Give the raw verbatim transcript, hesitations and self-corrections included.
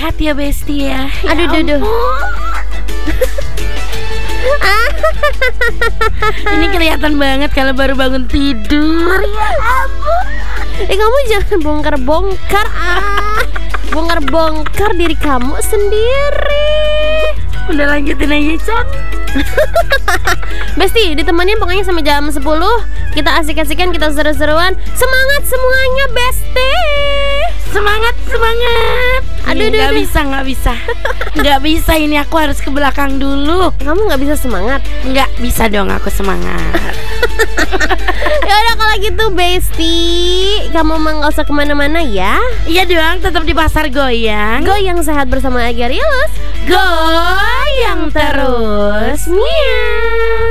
sehat ya Besti ya. Aduh, Ya duh, duh. Ini kelihatan banget kalau baru bangun tidur. Ya ampun. Eh kamu jangan bongkar-bongkar ah. Bongkar-bongkar diri kamu sendiri. Udah lanjutin aja Chan. Besti, ditemani pokoknya sampai jam sepuluh. Kita asik-asikan, kita seru-seruan. Semangat semuanya Besti. Semangat, semangat. Aduh, Ih, aduh, nggak aduh. bisa, nggak bisa. Nggak bisa, ini aku harus ke belakang dulu. Kamu gak bisa semangat? Nggak bisa dong aku semangat. Ya udah kalau gitu Besti, kamu mah gak usah kemana-mana ya. Iya dong, tetap di pasar goyang. Goyang sehat bersama Agarius. Goyang terus. Miau.